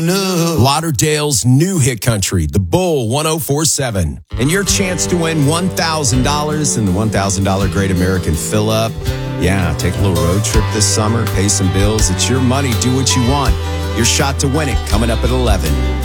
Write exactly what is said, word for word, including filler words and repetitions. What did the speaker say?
enough. Lauderdale's new hit country, The Bull one oh four point seven. And your chance to win one thousand dollars in the one thousand dollars Great American Fill-Up. Yeah, take a little road trip this summer, pay some bills. It's your money. Do what you want. Your shot to win it coming up at eleven.